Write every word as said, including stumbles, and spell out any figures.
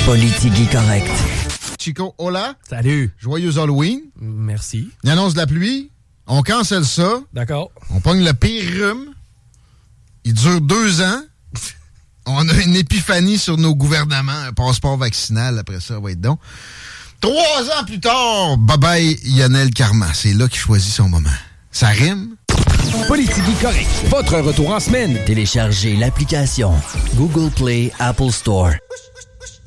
Politique correct. Chico, hola. Salut. Joyeux Halloween. Merci. Il annonce de la pluie. On cancelle ça. D'accord. On pogne le pire rhume. Il dure deux ans. On a une épiphanie sur nos gouvernements. Un passeport vaccinal, après ça, va être donc. Trois ans plus tard, bye-bye Lionel Carman. C'est là qu'il choisit son moment. Ça rime. Politique correct. Votre retour en semaine. Téléchargez l'application Google Play Apple Store.